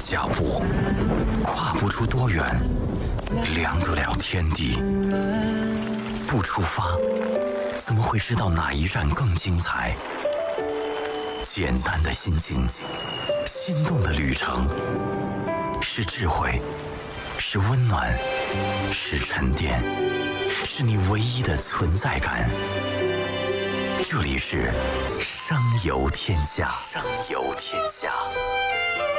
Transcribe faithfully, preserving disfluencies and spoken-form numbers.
脚步，跨不出多远，量得了天地。不出发，怎么会知道哪一站更精彩？简单的心情，心动的旅程，是智慧，是温暖，是沉淀，是你唯一的存在感。这里是声游天下，声游天下。